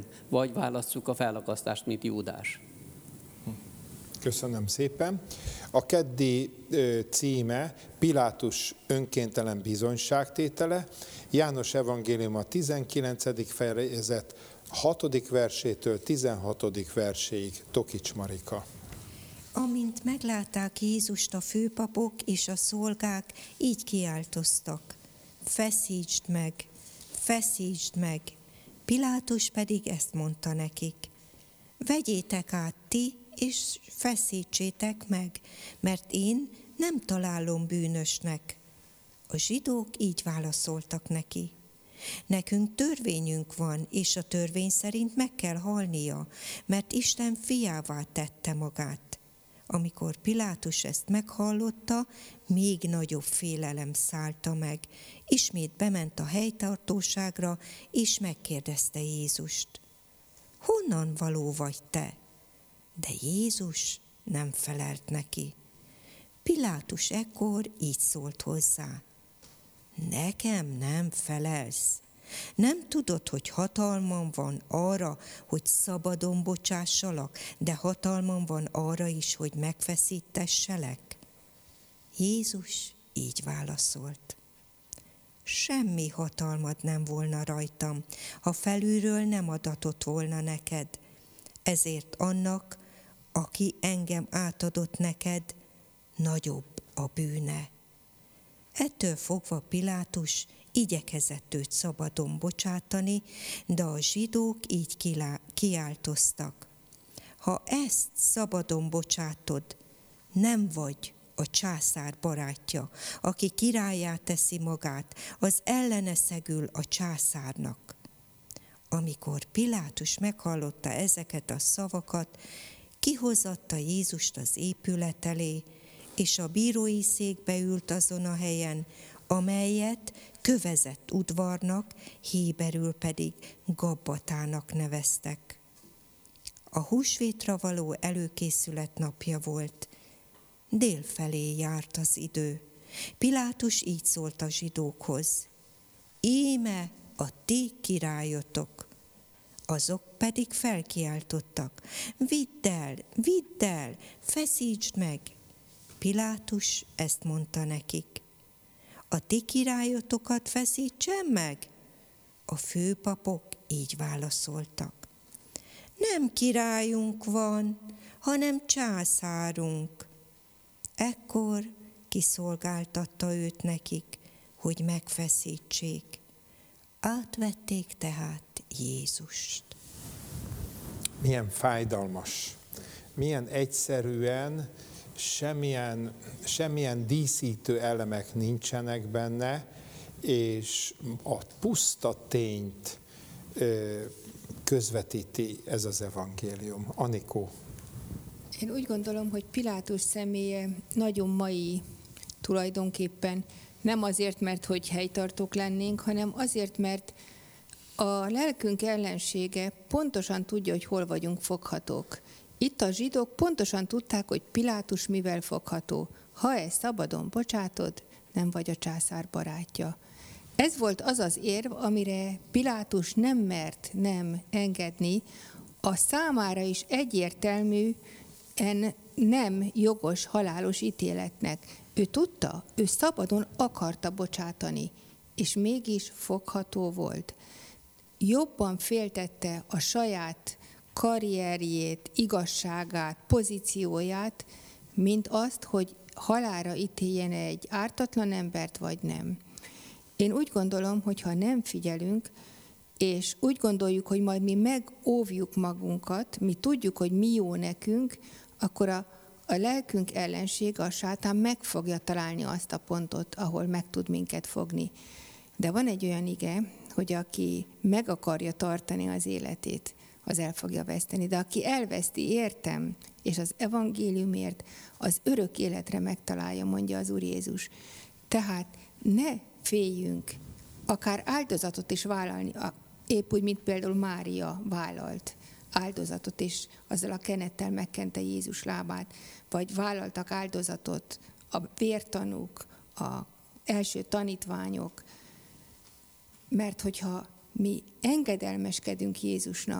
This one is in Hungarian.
legyen, vagy válasszuk a felakasztást, mint Júdás. Köszönöm szépen. A keddi címe Pilátus önkéntelen bizonyságtétele. János evangélium a 19. fejezet 6. versétől 16. verséig. Tokics Marika. Amint meglátták Jézust a főpapok és a szolgák, így kiáltoztak: feszítsd meg, feszítsd meg! Pilátus pedig ezt mondta nekik: vegyétek át ti, és feszítsétek meg, mert én nem találom bűnösnek. A zsidók így válaszoltak neki: nekünk törvényünk van, és a törvény szerint meg kell halnia, mert Isten fiává tette magát. Amikor Pilátus ezt meghallotta, még nagyobb félelem szállta meg. Ismét bement a helytartóságra, és megkérdezte Jézust: honnan való vagy te? De Jézus nem felelt neki. Pilátus ekkor így szólt hozzá: nekem nem felelsz? Nem tudod, hogy hatalmam van arra, hogy szabadon bocsássalak, de hatalmam van arra is, hogy megfeszítesselek? Jézus így válaszolt: semmi hatalmad nem volna rajtam, ha felülről nem adatott volna neked. Ezért annak, aki engem átadott neked, nagyobb a bűne. Ettől fogva Pilátus igyekezett őt szabadon bocsátani, de a zsidók így kiáltoztak: ha ezt szabadon bocsátod, nem vagy a császár barátja, aki királlyá teszi magát, az ellene szegül a császárnak. Amikor Pilátus meghallotta ezeket a szavakat, kihozatta Jézust az épület elé, és a bírói székbe ült azon a helyen, amelyet kövezett udvarnak, héberül pedig Gabbatának neveztek. A húsvétra való előkészület napja volt. Délfelé járt az idő. Pilátus így szólt a zsidókhoz: íme a ti királyotok. Azok pedig felkiáltottak: vidd el, feszítsd meg! Pilátus ezt mondta nekik: a ti királyotokat feszítsem meg? A főpapok így válaszoltak: nem királyunk van, hanem császárunk. Ekkor kiszolgáltatta őt nekik, hogy megfeszítsék. Átvették tehát Jézust. Milyen fájdalmas, milyen egyszerűen, semmilyen díszítő elemek nincsenek benne, és a puszta tényt közvetíti ez az evangélium. Anikó. Én úgy gondolom, hogy Pilátus személye nagyon mai tulajdonképpen, nem azért, mert hogy helytartók lennénk, hanem azért, mert a lelkünk ellensége pontosan tudja, hogy hol vagyunk foghatók. Itt a zsidók pontosan tudták, hogy Pilátus mivel fogható. Ha ezt szabadon bocsátod, nem vagy a császár barátja. Ez volt az az érv, amire Pilátus nem mert nem engedni, a számára is egyértelműen nem jogos halálos ítéletnek. Ő tudta, ő szabadon akarta bocsátani, és mégis fogható volt. Jobban féltette a saját karrierjét, igazságát, pozícióját, mint azt, hogy halálra ítéljen egy ártatlan embert, vagy nem. Én úgy gondolom, hogy ha nem figyelünk, és úgy gondoljuk, hogy majd mi megóvjuk magunkat, mi tudjuk, hogy mi jó nekünk, akkor a lelkünk ellensége, a sátán meg fogja találni azt a pontot, ahol meg tud minket fogni. De van egy olyan ige, hogy aki meg akarja tartani az életét, az el fogja veszteni. De aki elveszti értem, és az evangéliumért, az örök életre megtalálja, mondja az Úr Jézus. Tehát ne féljünk, akár áldozatot is vállalni, épp úgy, mint például Mária vállalt áldozatot, és azzal a kenettel megkente Jézus lábát, vagy vállaltak áldozatot a vértanúk, az első tanítványok, mert hogyha mi engedelmeskedünk Jézusnak,